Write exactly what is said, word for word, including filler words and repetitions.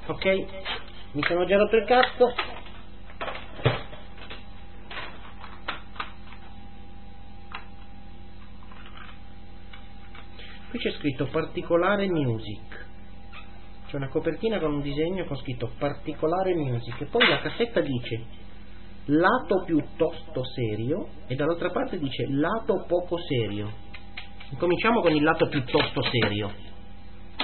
Ok, mi sono già rotto il cazzo. Qui c'è scritto particolare music, c'è una copertina con un disegno con scritto particolare music e poi la cassetta dice lato piuttosto serio e dall'altra parte dice lato poco serio. Cominciamo con il lato piuttosto serio.